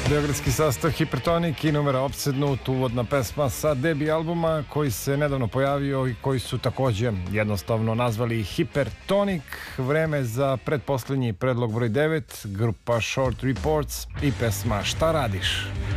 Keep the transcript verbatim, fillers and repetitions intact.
Beogradski sastav Hipertonik i numera Opsednut, uvodna pesma sa debi albuma koji se nedavno pojavio i koji su takođe jednostavno nazvali Hipertonik. Vreme za pretposlednji predlog broj devet, grupa Short Reports i pesma Šta radiš?